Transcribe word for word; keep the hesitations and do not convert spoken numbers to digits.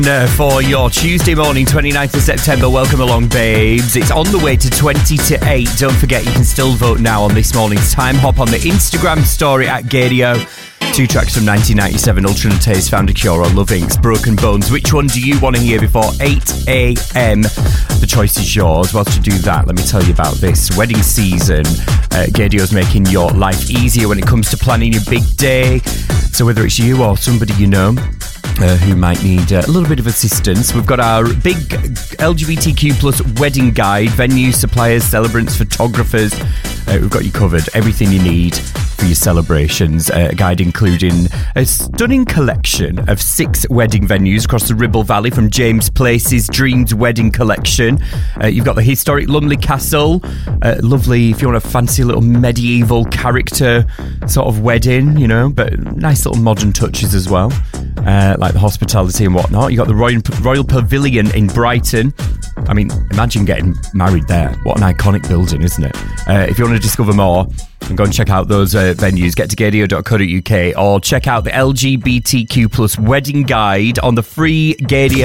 Uh, for your Tuesday morning, twenty-ninth of September. Welcome along, babes. It's on the way to twenty to eight. Don't forget, you can still vote now on this morning's Time Hop on the Instagram story at Gadio. Two tracks from nineteen ninety-seven, Ultra Taste, Found a Cure, or Lovings, Broken Bones. Which one do you want to hear before eight a.m? The choice is yours. Well, to do that, let me tell you about this. Wedding season. Uh, Gadio's making your life easier when it comes to planning your big day. So whether it's you or somebody you know Uh, who might need uh, a little bit of assistance, we've got our big L G B T Q plus wedding guide, venues, suppliers, celebrants, photographers. Uh, we've got you covered, everything you need for your celebrations. Uh, a guide including a stunning collection of six wedding venues across the Ribble Valley, from James Place's Dreams Wedding Collection. Uh, you've got the historic Lumley Castle, uh, lovely if you want a fancy little medieval character sort of wedding, you know, but nice little modern touches as well. Uh, like the hospitality and whatnot. You got the Royal, Royal Pavilion in Brighton. I mean, imagine getting married there. What an iconic building, isn't it? Uh, if you want to discover more, and go and check out those uh, venues, get to gadio dot co dot uk or check out the L G B T Q plus wedding guide on the free Gadio